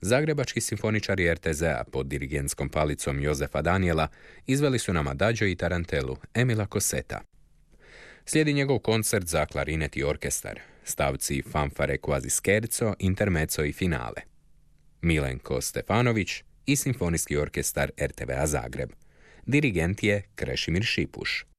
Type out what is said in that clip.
Zagrebački simfoničari RTZ-a pod dirigentskom palicom Jozefa Danijela izveli su nam Adagio i Tarantelu Emila Koseta. Slijedi njegov koncert za klarinet i orkestar, stavci fanfare quasi scherzo, intermezzo i finale. Milenko Stefanović i simfonijski orkestar RTV-a Zagreb. Dirigent je Krešimir Šipuš.